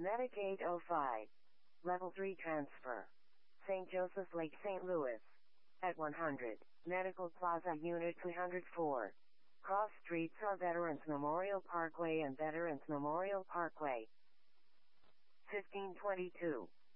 Medic 805. Level 3 transfer. St. Joseph's Lake, St. Louis. At 100. Medical Plaza Unit 304. Cross streets are Veterans Memorial Parkway and Veterans Memorial Parkway. 1522.